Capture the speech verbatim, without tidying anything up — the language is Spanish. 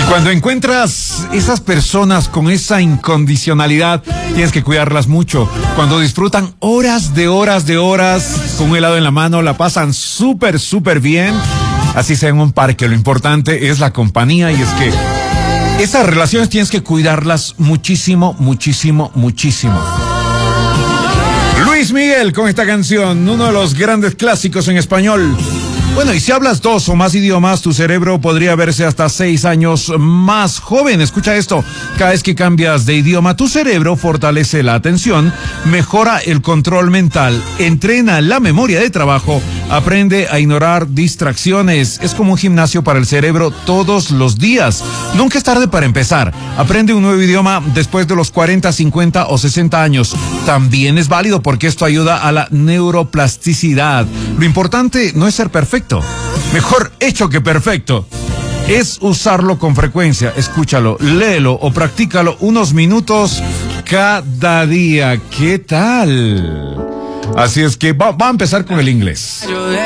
Cuando encuentras esas personas con esa incondicionalidad, tienes que cuidarlas mucho. Cuando disfrutan horas de horas de horas con un helado en la mano, la pasan súper, súper bien. Así sea en un parque, lo importante es la compañía, y es que esas relaciones tienes que cuidarlas muchísimo, muchísimo, muchísimo. Luis Miguel con esta canción, uno de los grandes clásicos en español. Bueno, y si hablas dos o más idiomas, tu cerebro podría verse hasta seis años más joven. Escucha esto, cada vez que cambias de idioma, tu cerebro fortalece la atención, mejora el control mental, entrena la memoria de trabajo, aprende a ignorar distracciones. Es como un gimnasio para el cerebro todos los días. Nunca es tarde para empezar. Aprende un nuevo idioma después de los cuarenta, cincuenta o sesenta años. También es válido porque esto ayuda a la neuroplasticidad. Lo importante no es ser perfecto. Mejor hecho que perfecto. Es usarlo con frecuencia. Escúchalo, léelo o practícalo unos minutos cada día. ¿Qué tal? Así es que va, va a empezar con el inglés.